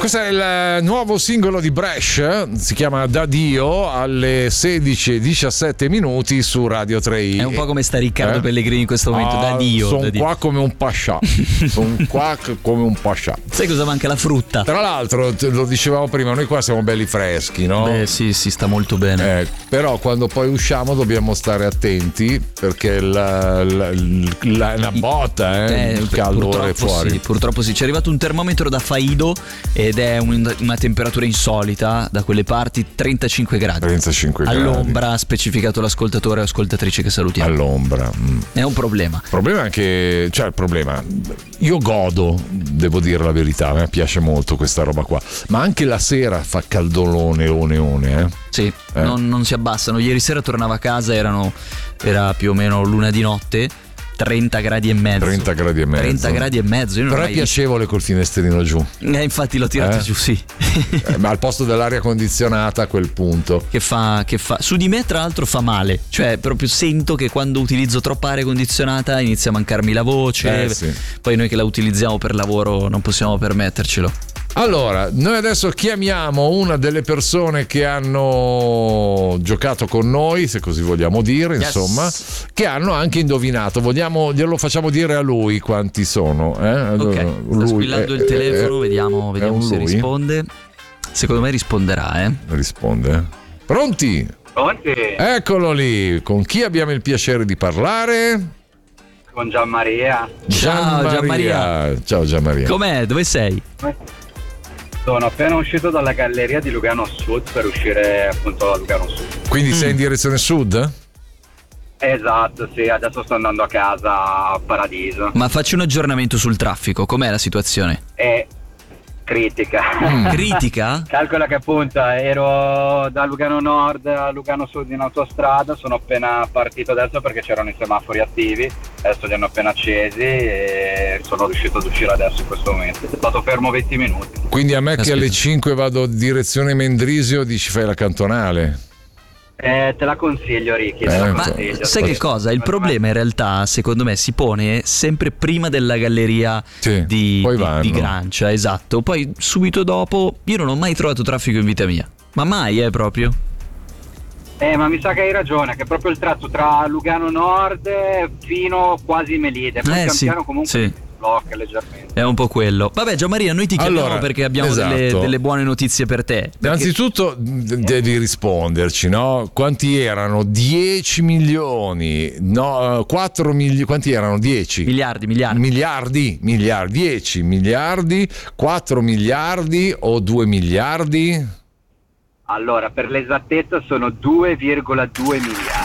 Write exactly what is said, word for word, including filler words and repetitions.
Questo è il nuovo singolo di Bresh, si chiama Da Dio, alle sedici e diciassette minuti su Radio tre i. È un po' come sta Riccardo eh? Pellegrini in questo momento, ah, da Dio. Sono da qua Dio. come un pascià, sono qua come un pascià. Sai cosa manca? La frutta. Tra l'altro, lo dicevamo prima, noi qua siamo belli freschi, no? Beh sì, si sta molto bene. Eh, però quando poi usciamo dobbiamo stare attenti perché la, la, la, la botta, eh, eh, il calore fuori. Sì, purtroppo sì, ci è arrivato un termometro da Faido ed è un, una temperatura insolita da quelle parti, trentacinque gradi. trentacinque all'ombra, gradi. Ha specificato l'ascoltatore o ascoltatrice che salutiamo. All'ombra. Mm. È un problema. Il problema è che, cioè il problema, io godo, devo dire la verità, a me piace molto questa roba qua, ma anche la sera fa caldolone, one, one, eh. Sì, eh. Non, non si abbassano. Ieri sera tornavo a casa, erano, era più o meno l'una di notte, trenta gradi e mezzo. trenta gradi e mezzo. trenta gradi e mezzo. Io non Però è piacevole col finestrino giù. Eh, infatti l'ho tirato eh? giù, sì. eh, ma al posto dell'aria condizionata a quel punto. Che fa, che fa. Su di me, tra l'altro, fa male. Cioè, proprio sento che quando utilizzo troppa aria condizionata inizia a mancarmi la voce. Eh, sì. Poi noi che la utilizziamo per lavoro non possiamo permettercelo. Allora, noi adesso chiamiamo una delle persone che hanno giocato con noi, se così vogliamo dire, yes. insomma, che hanno anche indovinato. Vogliamo, glielo facciamo dire a lui quanti sono. Eh? Allora, ok, sta lui squillando è, il telefono, è, vediamo, vediamo se lui? risponde. Secondo me risponderà, eh. Risponde. Pronti? Pronti? Eccolo lì. Con chi abbiamo il piacere di parlare? Con Gianmaria. Ciao Gianmaria. Ciao Gianmaria. Com'è? Dove sei? Sono appena uscito dalla galleria di Lugano Sud per uscire appunto da Lugano Sud. Quindi Mm. sei in direzione sud? Esatto, sì, adesso sto andando a casa a Paradiso. Ma facci un aggiornamento sul traffico, com'è la situazione? È critica. Mm. Critica? Calcola che appunto ero da Lugano Nord a Lugano Sud in autostrada, sono appena partito adesso perché c'erano i semafori attivi, adesso li hanno appena accesi e sono riuscito ad uscire adesso in questo momento. Sono stato fermo venti minuti. Quindi a me Aspetta. che alle cinque vado direzione Mendrisio dici fai la cantonale. Eh, te la consiglio, Ricky. Te Eh, la Ma consiglio. sai che cosa? Il problema in realtà, secondo me, si pone sempre prima della galleria Sì, di, poi di, vanno. di Grancia, esatto. Poi subito dopo, io non ho mai trovato traffico in vita mia. Ma mai, eh, proprio. Eh, ma mi sa che hai ragione, che è proprio il tratto tra Lugano Nord fino quasi Melide. Poi Eh, pian sì, piano comunque sì. si blocca leggermente. È un po' quello. Vabbè, Gianmaria, noi ti chiamiamo Allora, perché abbiamo esatto. delle, delle buone notizie per te. Perché- Innanzitutto d- devi risponderci, no? Quanti erano? dieci milioni, no? quattro milioni, quanti erano? dieci? Miliardi, miliardi. Miliardi, miliardi, dieci miliardi, quattro miliardi o due miliardi? Allora, per l'esattezza sono due virgola due miliardi.